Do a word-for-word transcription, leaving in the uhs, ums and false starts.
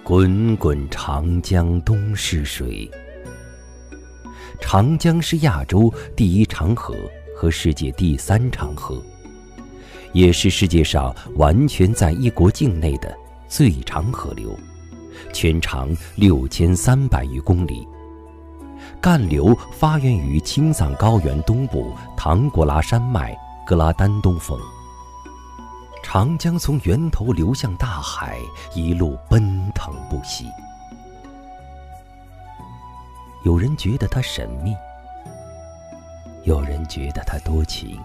滚滚长江东逝水。长江是亚洲第一长河和世界第三长河，也是世界上完全在一国境内的最长河流，全长六千三百余公里。干流发源于青藏高原东部唐古拉山脉格拉丹东峰。长江从源头流向大海，一路奔腾不息。有人觉得它神秘，有人觉得它多情。